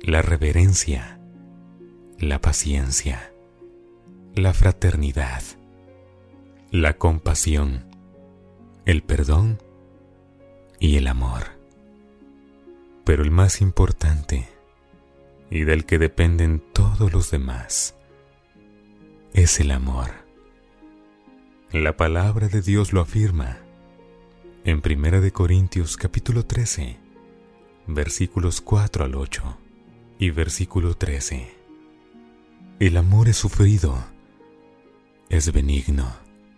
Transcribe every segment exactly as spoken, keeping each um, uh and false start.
la reverencia, la paciencia, la fraternidad, la compasión, el perdón y el amor. Pero el más importante, y del que dependen todos los demás, es el amor. La palabra de Dios lo afirma en Primera de Corintios capítulo trece, versículos cuatro al ocho y versículo trece. El amor es sufrido, es benigno.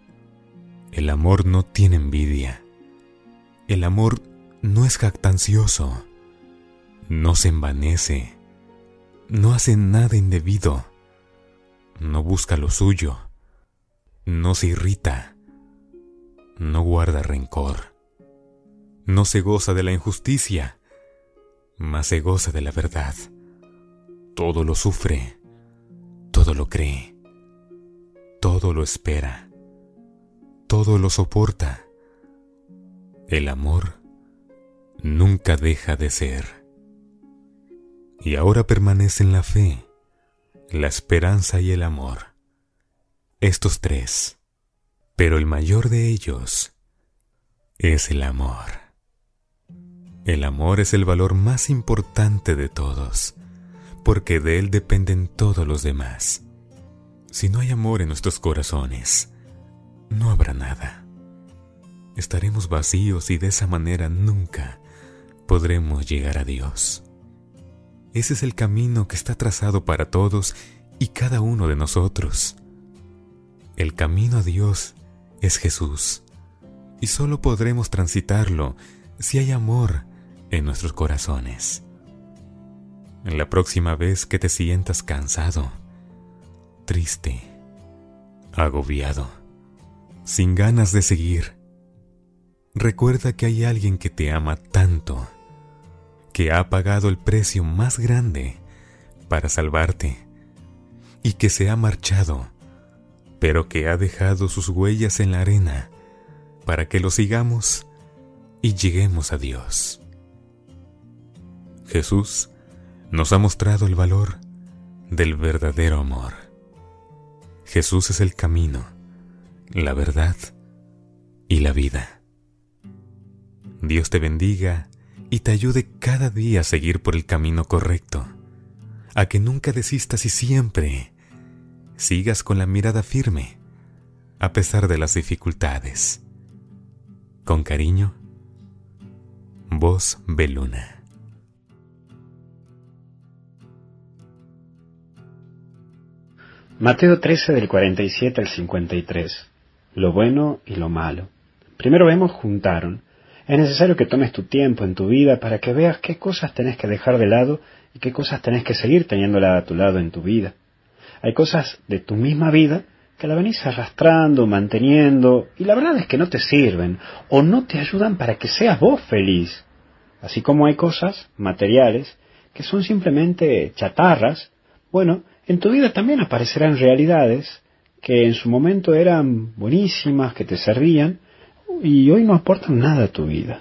El amor no tiene envidia. El amor no es jactancioso, no se envanece, no hace nada indebido, no busca lo suyo, no se irrita, no guarda rencor, no se goza de la injusticia, mas se goza de la verdad. Todo lo sufre, todo lo cree, todo lo espera, todo lo soporta. El amor nunca deja de ser. Y ahora permanecen la fe, la esperanza y el amor. Estos tres, pero el mayor de ellos es el amor. El amor es el valor más importante de todos, porque de él dependen todos los demás. Si no hay amor en nuestros corazones, no habrá nada. Estaremos vacíos y de esa manera nunca podremos llegar a Dios. Ese es el camino que está trazado para todos y cada uno de nosotros. El camino a Dios es Jesús, y solo podremos transitarlo si hay amor en nuestros corazones. La próxima vez que te sientas cansado, triste, agobiado, sin ganas de seguir, recuerda que hay alguien que te ama tanto, que ha pagado el precio más grande para salvarte y que se ha marchado, pero que ha dejado sus huellas en la arena para que lo sigamos y lleguemos a Dios. Jesús nos ha mostrado el valor del verdadero amor. Jesús es el camino, la verdad y la vida. Dios te bendiga y te ayude cada día a seguir por el camino correcto, a que nunca desistas y siempre sigas con la mirada firme, a pesar de las dificultades. Con cariño, Voz Beluna. Mateo trece del cuarenta y siete al cincuenta y tres. Lo bueno y lo malo. Primero vemos juntaron. Es necesario que tomes tu tiempo en tu vida para que veas qué cosas tenés que dejar de lado y qué cosas tenés que seguir teniéndola a tu lado en tu vida. Hay cosas de tu misma vida que la venís arrastrando, manteniendo, y la verdad es que no te sirven o no te ayudan para que seas vos feliz. Así como hay cosas materiales que son simplemente chatarras, bueno, en tu vida también aparecerán realidades que en su momento eran buenísimas, que te servían, y hoy no aportan nada a tu vida.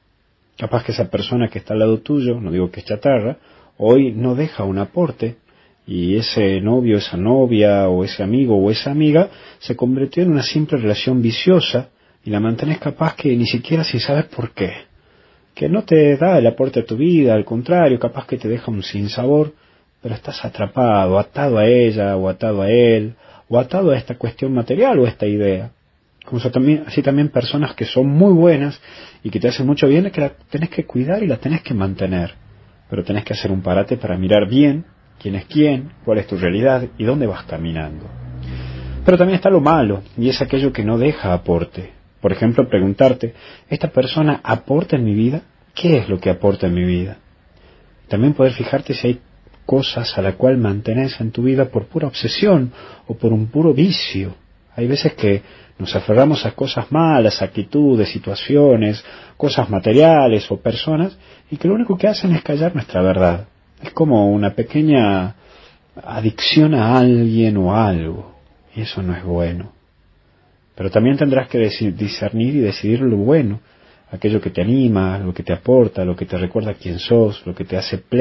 Capaz que esa persona que está al lado tuyo, no digo que es chatarra, hoy no deja un aporte, y ese novio, esa novia, o ese amigo o esa amiga se convirtió en una simple relación viciosa, y la mantenés capaz que ni siquiera sin saber por qué. Que no te da el aporte a tu vida, al contrario, capaz que te deja un sinsabor, pero estás atrapado, atado a ella, o atado a él, o atado a esta cuestión material o a esta idea. Como so también, así también personas que son muy buenas y que te hacen mucho bien, es que la tenés que cuidar y la tenés que mantener. Pero tenés que hacer un parate para mirar bien quién es quién, cuál es tu realidad y dónde vas caminando. Pero también está lo malo, y es aquello que no deja aporte. Por ejemplo, preguntarte, ¿esta persona aporta en mi vida? ¿Qué es lo que aporta en mi vida? También poder fijarte si hay cosas a la cual mantenés en tu vida por pura obsesión o por un puro vicio. Hay veces que nos aferramos a cosas malas, actitudes, situaciones, cosas materiales o personas, y que lo único que hacen es callar nuestra verdad. Es como una pequeña adicción a alguien o a algo, y eso no es bueno. Pero también tendrás que discernir y decidir lo bueno, aquello que te anima, lo que te aporta, lo que te recuerda quién sos, lo que te hace pleno.